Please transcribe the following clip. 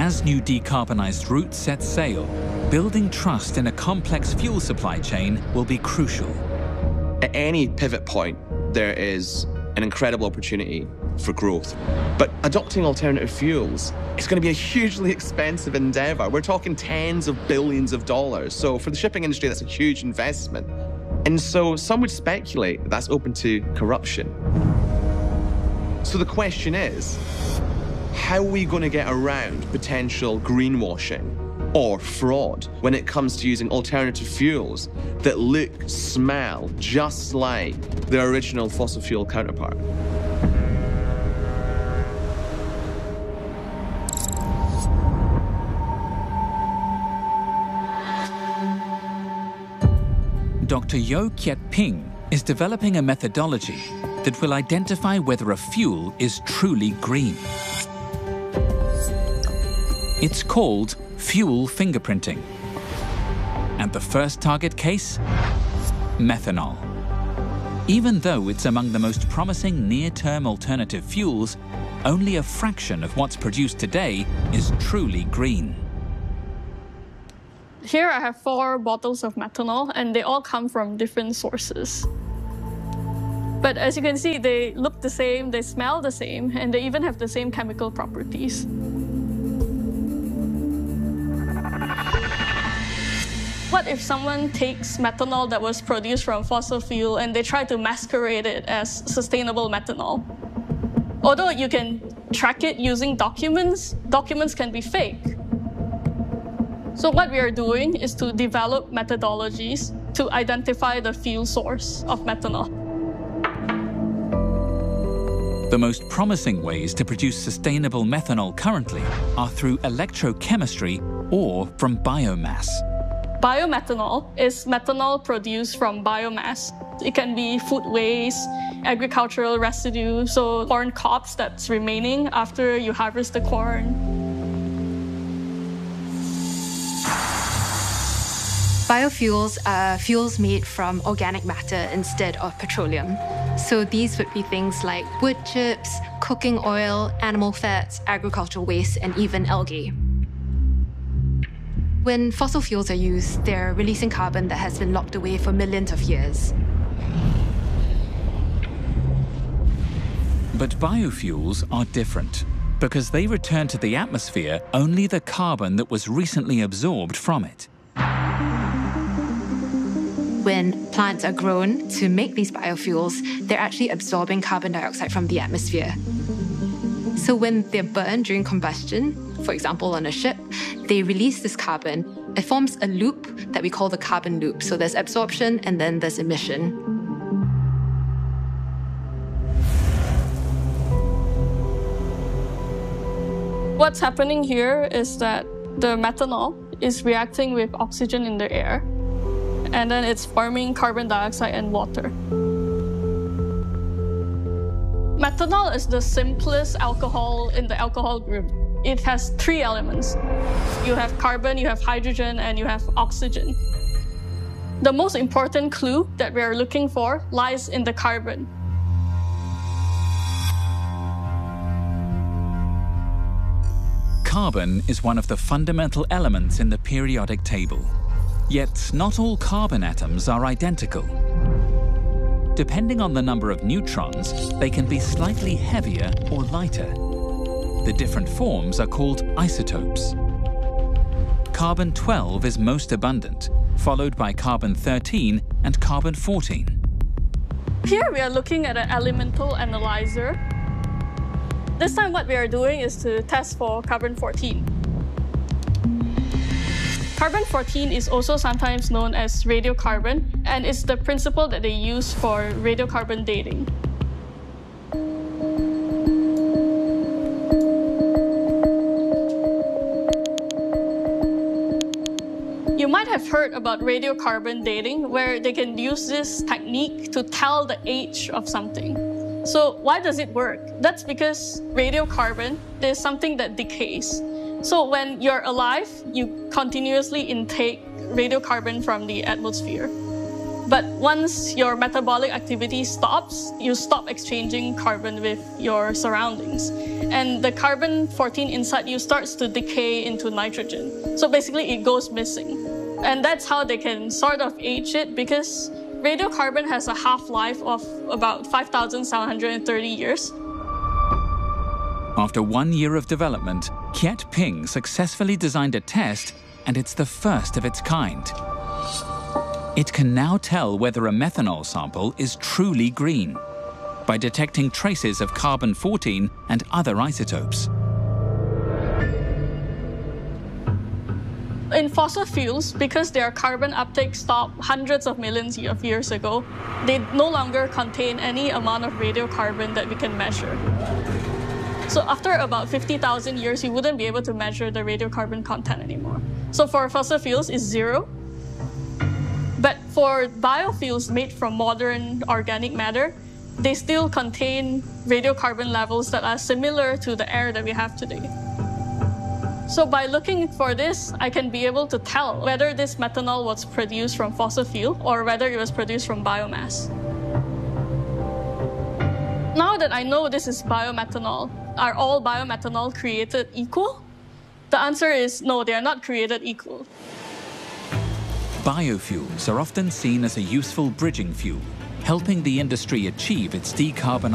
As new decarbonised routes set sail, building trust in a complex fuel supply chain will be crucial. At any pivot point, there is an incredible opportunity for growth. But adopting alternative fuels, it's going to be a hugely expensive endeavour. We're talking tens of billions of dollars. So for the shipping industry, that's a huge investment. And so some would speculate that that's open to corruption. So the question is, how are we going to get around potential greenwashing or fraud when it comes to using alternative fuels that look, smell just like their original fossil fuel counterpart? Dr. Yo Kiet Ping is developing a methodology that will identify whether a fuel is truly green. It's called fuel fingerprinting. And the first target case? Methanol. Even though it's among the most promising near-term alternative fuels, only a fraction of what's produced today is truly green. Here I have 4 bottles of methanol, and they all come from different sources. But as you can see, they look the same, they smell the same, and they even have the same chemical properties. What if someone takes methanol that was produced from fossil fuel and they try to masquerade it as sustainable methanol? Although you can track it using documents, documents can be fake. So what we are doing is to develop methodologies to identify the fuel source of methanol. The most promising ways to produce sustainable methanol currently are through electrochemistry or from biomass. Biomethanol is methanol produced from biomass. It can be food waste, agricultural residue, so corn cobs that's remaining after you harvest the corn. Biofuels are fuels made from organic matter instead of petroleum. So these would be things like wood chips, cooking oil, animal fats, agricultural waste, and even algae. When fossil fuels are used, they're releasing carbon that has been locked away for millions of years. But biofuels are different because they return to the atmosphere only the carbon that was recently absorbed from it. When plants are grown to make these biofuels, they're actually absorbing carbon dioxide from the atmosphere. So when they're burned during combustion, for example on a ship, they release this carbon. It forms a loop that we call the carbon loop. So there's absorption and then there's emission. What's happening here is that the methanol is reacting with oxygen in the air, and then it's forming carbon dioxide and water. Methanol is the simplest alcohol in the alcohol group. It has 3 elements. You have carbon, you have hydrogen, and you have oxygen. The most important clue that we are looking for lies in the carbon. Carbon is one of the fundamental elements in the periodic table. Yet not all carbon atoms are identical. Depending on the number of neutrons, they can be slightly heavier or lighter. The different forms are called isotopes. Carbon-12 is most abundant, followed by carbon-13 and carbon-14. Here we are looking at an elemental analyzer. This time what we are doing is to test for carbon-14. Carbon-14 is also sometimes known as radiocarbon, and it's the principle that they use for radiocarbon dating. You might have heard about radiocarbon dating, where they can use this technique to tell the age of something. So why does it work? That's because radiocarbon is something that decays. So when you're alive, you continuously intake radiocarbon from the atmosphere. But once your metabolic activity stops, you stop exchanging carbon with your surroundings. And the carbon-14 inside you starts to decay into nitrogen. So basically it goes missing. And that's how they can sort of age it, because radiocarbon has a half-life of about 5,730 years. After 1 year of development, Kiet Ping successfully designed a test, and it's the first of its kind. It can now tell whether a methanol sample is truly green by detecting traces of carbon-14 and other isotopes. In fossil fuels, because their carbon uptake stopped hundreds of millions of years ago, they no longer contain any amount of radiocarbon that we can measure. So after about 50,000 years, you wouldn't be able to measure the radiocarbon content anymore. So for fossil fuels, it's 0. But for biofuels made from modern organic matter, they still contain radiocarbon levels that are similar to the air that we have today. So by looking for this, I can be able to tell whether this methanol was produced from fossil fuel or whether it was produced from biomass. Now that I know this is biomethanol, are all biomethanol created equal? The answer is no, they are not created equal. Biofuels are often seen as a useful bridging fuel, helping the industry achieve its decarbonization